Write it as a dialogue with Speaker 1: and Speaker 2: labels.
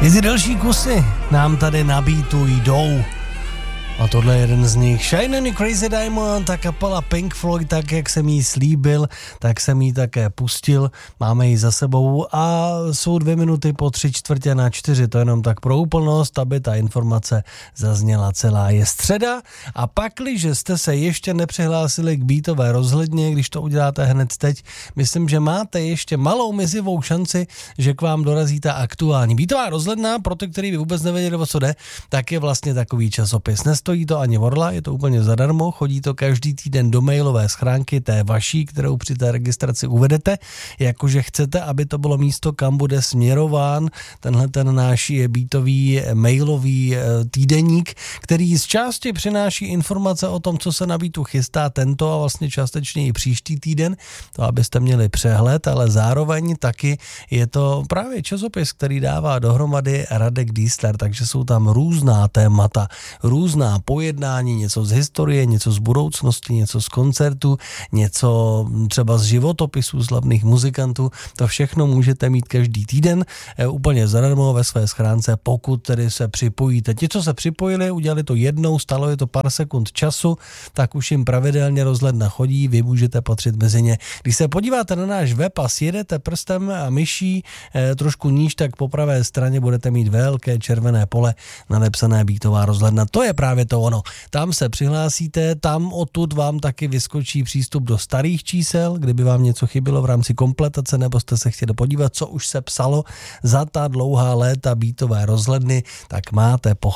Speaker 1: I ty další kusy nám tady na beatu jdou. A tohle je jeden z nich. Shine on a Crazy Diamond, ta kapela Pink Floyd, tak jak jsem jí slíbil, tak jsem jí také pustil. Máme ji za sebou a jsou 2 minuty po 3:45, to jenom tak pro úplnost, aby ta informace zazněla celá. Je středa a pakliže jste se ještě nepřihlásili k beatové rozhledně, když to uděláte hned teď, myslím, že máte ještě malou mizivou šanci, že k vám dorazí ta aktuální beatová rozhledna. Pro ty, kteří by vůbec nevěděli, o co jde, tak je vlastně takový časopis. Nestojí to ani orla, je to úplně zadarmo, chodí to každý týden do mailové schránky té vaší, kterou při té registraci uvedete, jakože chcete, aby to bylo místo, kam bude směrován tenhle ten náš beatový mailový týdeník, který z části přináší informace o tom, co se na beatu chystá tento a vlastně částečně i příští týden, to abyste měli přehled, ale zároveň taky je to právě časopis, který dává dohromady Radek Diesler, takže jsou tam různá témata, různá pojednání, něco z historie, něco z budoucnosti, něco z koncertu, něco třeba z životopisů slavných muzikantů. To všechno můžete mít každý týden úplně zadarmo ve své schránce, pokud tedy se připojíte. Ti, co se připojili, udělali to jednou, stalo je to pár sekund času, tak už jim pravidelně rozhledna chodí, vy můžete patřit mezi ně. Když se podíváte na náš web a sjedete prstem a myší trošku níž, tak po pravé straně budete mít velké červené pole nadepsané beatová rozhledna. To je právě to ono. Tam se přihlásíte, tam odtud vám taky vyskočí přístup do starých čísel, kdyby vám něco chybilo v rámci kompletace, nebo jste se chtěli podívat, co už se psalo za ta dlouhá léta beatové rozhledny, tak máte